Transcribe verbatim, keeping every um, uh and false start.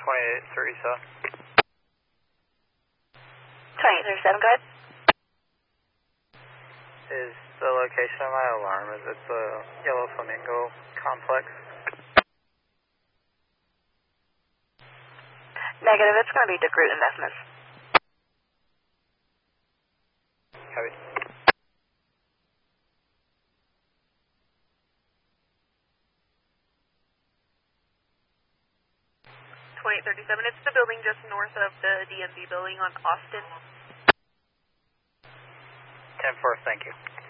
twenty-eight thirty-seven. twenty-eight thirty-seven, go ahead. Is the location of my alarm, is it the Yellow Flamingo complex? Negative, it's going to be DeGroot Investments. Copy. twenty-eight thirty-seven, it's the building just north of the D M V building on Austin. ten four, thank you.